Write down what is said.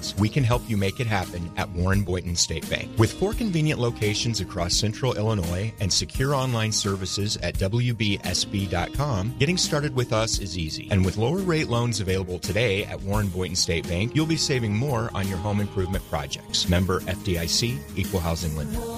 needs. We can help you make it happen at Warren Boynton State Bank. With 4 convenient locations across central Illinois and secure online services at WBSB.com, getting started with us is easy. And with lower rate loans available today at Warren Boynton State Bank, you'll be saving more on your home improvement projects. Member FDIC, Equal Housing Lender.